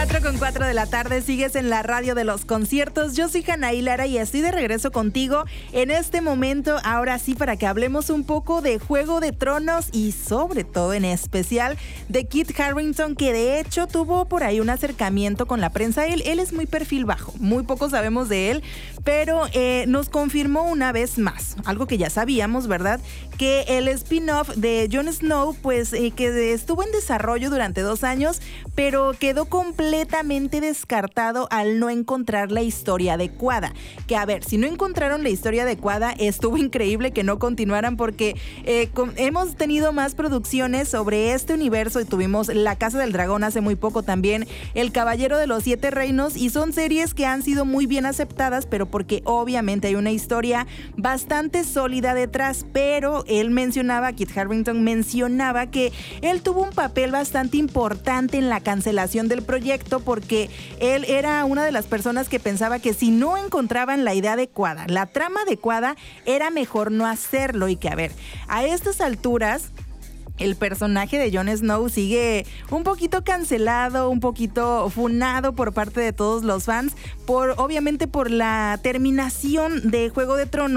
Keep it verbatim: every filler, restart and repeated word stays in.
cuatro con cuatro de la tarde, sigues en la radio de los conciertos. Yo soy Janaí Lara y estoy de regreso contigo en este momento, ahora sí, para que hablemos un poco de Juego de Tronos y sobre todo en especial de Kit Harington, que de hecho tuvo por ahí un acercamiento con la prensa. Él, él es muy perfil bajo, muy poco sabemos de él, pero eh, nos confirmó una vez más, algo que ya sabíamos, ¿verdad? Que el spin-off de Jon Snow, pues eh, que estuvo en desarrollo durante dos años, pero quedó completamente descartado al no encontrar la historia adecuada. Que a ver, si no encontraron la historia adecuada, estuvo increíble que no continuaran porque eh, con, hemos tenido más producciones sobre este universo y tuvimos La Casa del Dragón hace muy poco también, El Caballero de los Siete Reinos, y son series que han sido muy bien aceptadas, pero porque obviamente hay una historia bastante sólida detrás. Pero él mencionaba, Kit Harington mencionaba que él tuvo un papel bastante importante en la cancelación del proyecto porque él era una de las personas que pensaba que si no encontraban la idea adecuada, la trama adecuada, era mejor no hacerlo. Y que a ver, a estas alturas el personaje de Jon Snow sigue un poquito cancelado, un poquito funado por parte de todos los fans, por obviamente por la terminación de Juego de Tronos.